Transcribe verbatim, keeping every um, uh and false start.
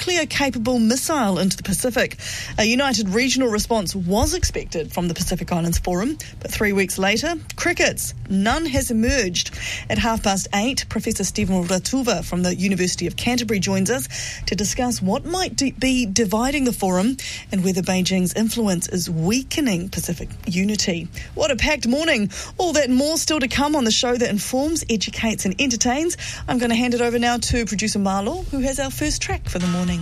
nuclear-capable missile into the Pacific. A united regional response was expected from the Pacific Islands Forum, but three weeks later, crickets. None has emerged. At half past eight, Professor Stephen Ratuva from the University of Canterbury joins us to discuss what might de- be dividing the forum and whether Beijing's influence is weakening Pacific unity. What a packed morning. All that and more still to come on the show that informs, educates and entertains. I'm going to hand it over now to producer Marlo, who has our first track for the morning.